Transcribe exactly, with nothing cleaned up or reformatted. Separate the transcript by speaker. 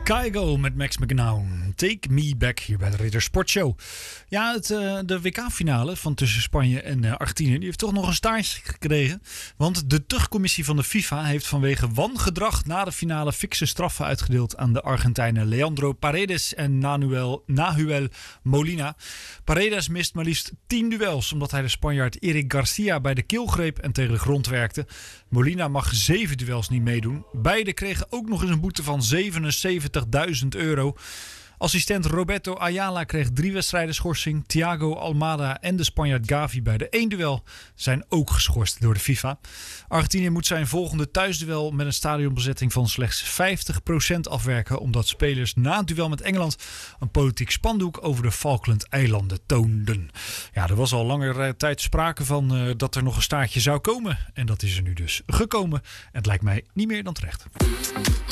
Speaker 1: Kygo met Max McGowan. Take me back hier bij de Ridder Sportshow. Ja, het, uh, de W K-finale van tussen Spanje en uh, Argentinië die heeft toch nog een staartje gekregen. Want de tuchtcommissie van de FIFA heeft vanwege wangedrag na de finale fikse straffen uitgedeeld aan de Argentijnen Leandro Paredes en Nahuel, Nahuel Molina. Paredes mist maar liefst tien duels omdat hij de Spanjaard Eric Garcia bij de keel greep en tegen de grond werkte. Molina mag zeven duels niet meedoen. Beide kregen ook nog eens een boete van zevenenzeventigduizend euro. Assistent Roberto Ayala kreeg drie wedstrijden schorsing. Thiago Almada en de Spanjaard Gavi bij de één duel zijn ook geschorst door de FIFA. Argentinië moet zijn volgende thuisduel met een stadionbezetting van slechts vijftig procent afwerken, omdat spelers na het duel met Engeland een politiek spandoek over de Falkland-eilanden toonden. Ja, er was al langer tijd sprake van uh, dat er nog een staartje zou komen. En dat is er nu dus gekomen. En het lijkt mij niet meer dan terecht.